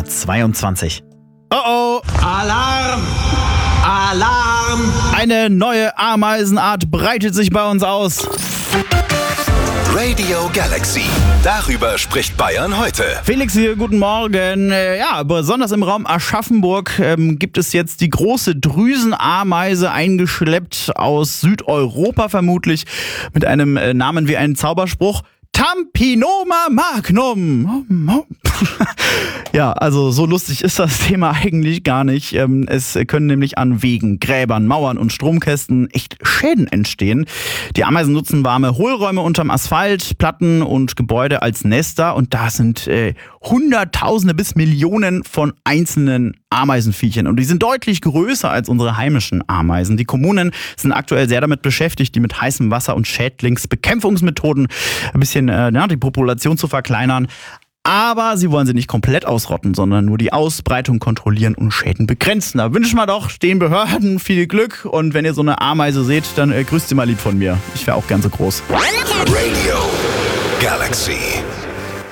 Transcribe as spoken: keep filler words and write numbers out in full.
zweitausendzweiundzwanzig. Oh oh! Alarm! Alarm! Eine neue Ameisenart breitet sich bei uns aus. Radio Galaxy. Darüber spricht Bayern heute. Felix hier, guten Morgen. Ja, besonders im Raum Aschaffenburg ähm, gibt es jetzt die große Drüsenameise, eingeschleppt aus Südeuropa vermutlich, mit einem äh, Namen wie einen Zauberspruch. Tampinoma magnum. Ja, also so lustig ist das Thema eigentlich gar nicht. Es können nämlich an Wegen, Gräbern, Mauern und Stromkästen echt Schäden entstehen. Die Ameisen nutzen warme Hohlräume unterm Asphalt, Platten und Gebäude als Nester. Und da sind äh, Hunderttausende bis Millionen von einzelnen Ameisenviechern. Und die sind deutlich größer als unsere heimischen Ameisen. Die Kommunen sind aktuell sehr damit beschäftigt, die mit heißem Wasser und Schädlingsbekämpfungsmethoden ein bisschen äh, ja, die Population zu verkleinern. Aber sie wollen sie nicht komplett ausrotten, sondern nur die Ausbreitung kontrollieren und Schäden begrenzen. Da wünschen wir doch den Behörden viel Glück. Und wenn ihr so eine Ameise seht, dann äh, grüßt sie mal lieb von mir. Ich wäre auch gern so groß. Radio Galaxy.